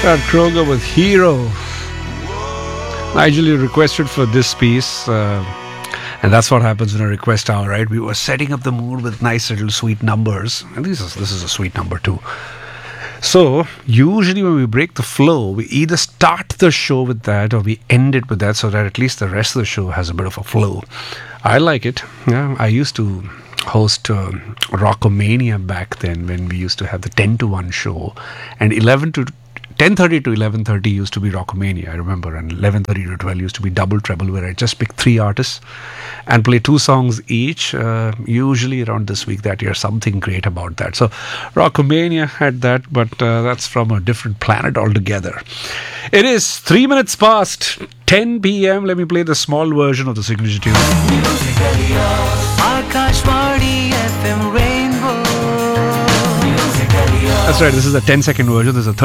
Kroger with Hero. Nigel, you requested for this piece, and that's what happens in a request hour, right? We were setting up the mood with nice little sweet numbers, and this is a sweet number too. So usually when we break the flow, we either start the show with that or we end it with that, so that at least the rest of the show has a bit of a flow. I like it. Yeah, I used to host Rockomania back then, when we used to have the 10 to 1 show, and 10:30 to 11:30 used to be Rockomania, I remember, and 11:30 to 12 used to be Double Treble, where I just pick 3 artists and play 2 songs each, usually around this week that year. Something great about that. So Rockomania had that, but that's from a different planet altogether. It is 3 minutes past 10 p.m. Let me play the small version of the signature tune. Akashvani FM Rainbow. That's right, this is the 10-second version. There's a